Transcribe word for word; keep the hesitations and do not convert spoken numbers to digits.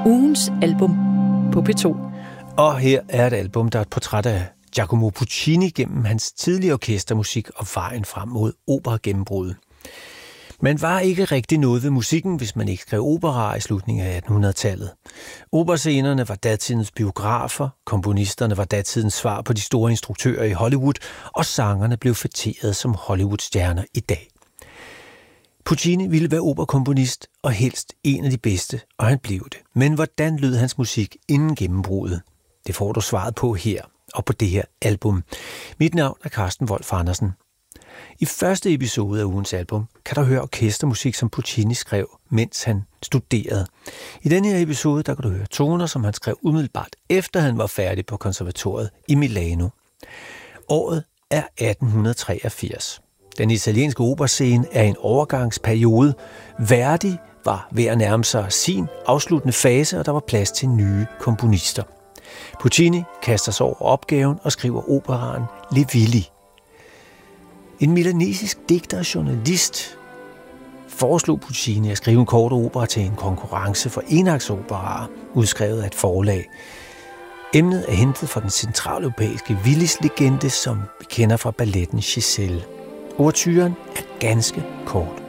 Ugens album på P to. Og her er et album, der er et portræt af Giacomo Puccini gennem hans tidlige orkestermusik og vejen frem mod operagennembruddet. Man var ikke rigtig noget ved musikken, hvis man ikke skrev operaer i slutningen af attenhundredetallet. Operascenerne var datidens biografer, komponisterne var datidens svar på de store instruktører i Hollywood, og sangerne blev fætteret som Hollywood-stjerner i dag. Puccini ville være operakomponist og helst en af de bedste, og han blev det. Men hvordan lød hans musik inden gennembruddet? Det får du svaret på her og på det her album. Mit navn er Carsten Wolf Andersen. I første episode af ugens album kan du høre orkestermusik, som Puccini skrev, mens han studerede. I denne her episode der kan du høre toner, som han skrev umiddelbart efter han var færdig på konservatoriet i Milano. Året er atten treogfirs. Den italienske operascene er en overgangsperiode. Verdi var ved at nærme sig sin afsluttende fase, og der var plads til nye komponister. Puccini kaster sig over opgaven og skriver operaen Le Villi. En milanesisk digter og journalist foreslog Puccini at skrive en kort opera til en konkurrence for enaktsoperaer, udskrevet af et forlag. Emnet er hentet fra den centraleuropæiske Willis-legende, som vi kender fra balletten Giselle. Ouverturen er ganske kort.